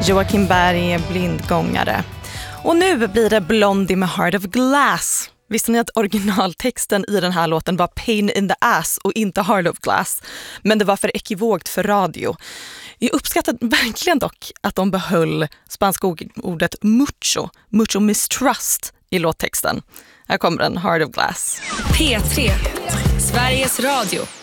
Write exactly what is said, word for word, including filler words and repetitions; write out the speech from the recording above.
Joakim Berg, Blindgångare. Och nu blir det Blondie med Heart of Glass. Visste ni att originaltexten i den här låten var Pain in the ass och inte Heart of Glass? Men det var för ekivokt för radio. Jag uppskattar verkligen dock att de behöll spanska ordet mucho, mucho mistrust i låttexten. Här kommer den, Heart of Glass. P tre, Sveriges Radio.